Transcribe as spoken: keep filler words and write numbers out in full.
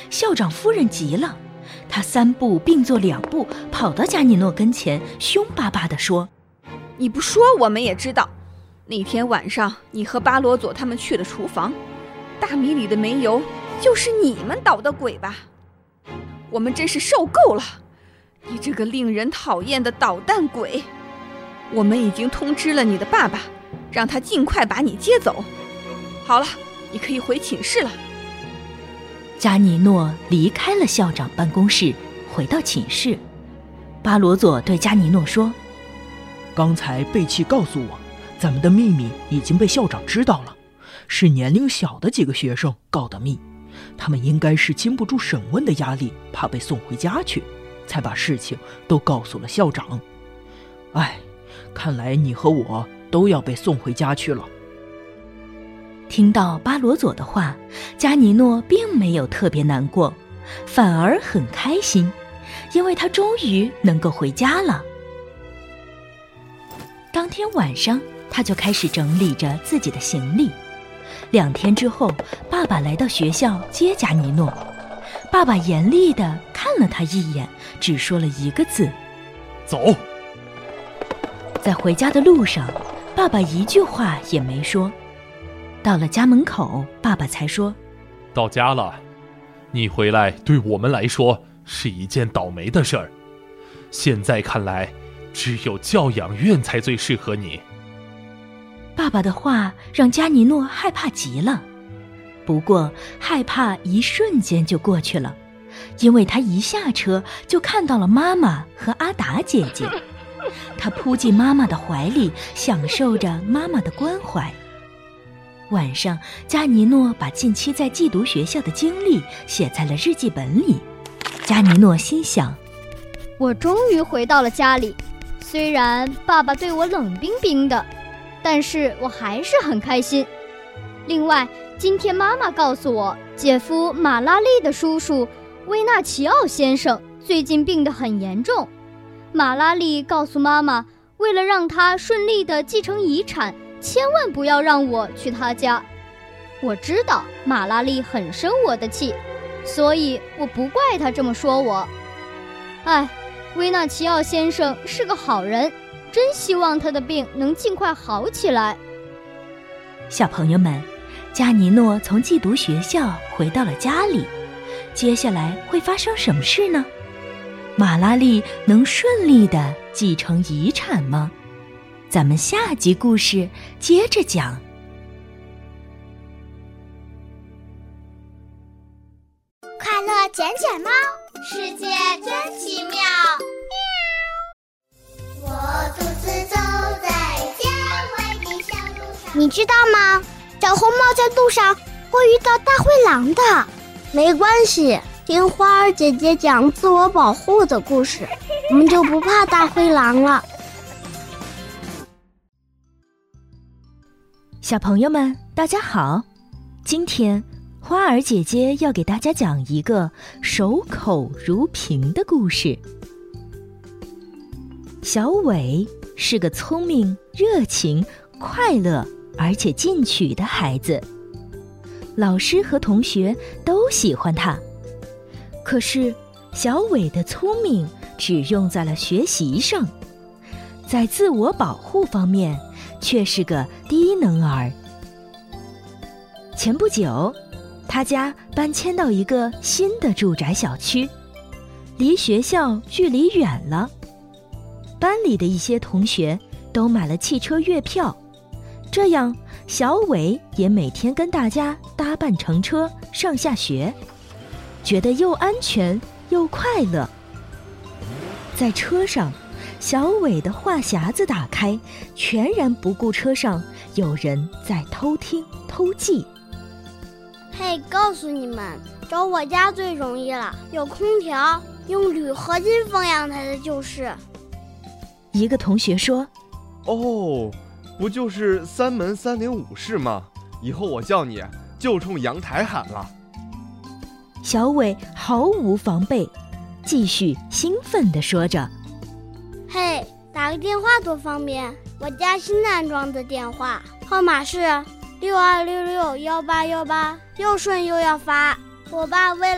校长夫人急了，她三步并作两步跑到加尼诺跟前，凶巴巴地说： 你不说我们也知道，那天晚上你和巴罗佐他们去了厨房，大米里的煤油就是你们捣的鬼吧？我们真是受够了，你这个令人讨厌的捣蛋鬼！我们已经通知了你的爸爸，让他尽快把你接走。好了，你可以回寝室了。 加尼诺离开了校长办公室，回到寝室。巴罗佐对加尼诺说： 刚才贝奇告诉我，咱们的秘密已经被校长知道了，是年龄小的几个学生告的密，他们应该是经不住审问的压力，怕被送回家去，才把事情都告诉了校长。哎，看来你和我都要被送回家去了。 听到巴罗佐的话，加尼诺并没有特别难过，反而很开心，因为他终于能够回家了。当天晚上，他就开始整理着自己的行李。两天之后，爸爸来到学校接加尼诺。爸爸严厉地看了他一眼，只说了一个字： 走。 在回家的路上，爸爸一句话也没说。到了家门口，爸爸才说： 到家了，你回来对我们来说是一件倒霉的事儿，现在看来只有教养院才最适合你。 爸爸的话让加尼诺害怕极了，不过害怕一瞬间就过去了，因为他一下车就看到了妈妈和阿达姐姐。他扑进妈妈的怀里，享受着妈妈的关怀。晚上，加尼诺把近期在寄读学校的经历写在了日记本里。加尼诺心想： 我终于回到了家里，虽然爸爸对我冷冰冰的，但是我还是很开心。另外，今天妈妈告诉我，姐夫马拉利的叔叔维纳奇奥先生最近病得很严重。马拉利告诉妈妈，为了让他顺利地继承遗产，千万不要让我去他家。我知道马拉利很生我的气，所以我不怪他这么说我。哎，维纳奇奥先生是个好人，真希望他的病能尽快好起来。 小朋友们，加尼诺从寄读学校回到了家里，接下来会发生什么事呢？马拉利能顺利地继承遗产吗？咱们下集故事接着讲。 快乐捡捡猫，世界真奇妙。我独自走在郊外的小路上。你知道吗？小红帽在路上会遇到大灰狼的。没关系，听花儿姐姐讲自我保护的故事，我们就不怕大灰狼了。 小朋友们，大家好！今天花儿姐姐要给大家讲一个守口如瓶的故事。小伟是个聪明、热情、快乐而且进取的孩子，老师和同学都喜欢他。可是小伟的聪明只用在了学习上，在自我保护方面却是个低能儿。前不久，他家搬迁到一个新的住宅小区，离学校距离远了。班里的一些同学都买了汽车月票，这样小伟也每天跟大家搭伴乘车上下学，觉得又安全又快乐。在车上，小伟的话匣子打开，全然不顾车上有人在偷听偷记。 嘿，告诉你们，找我家最容易了，有空调，用铝合金封阳台的就是。 一个同学说： 哦，不就是三门三零五室吗？以后我叫你就冲阳台喊了。 小伟毫无防备，继续兴奋地说着： 嘿，打个电话多方便，我家新安装的电话号码是六二六六幺八幺八，又顺又要发。我爸为了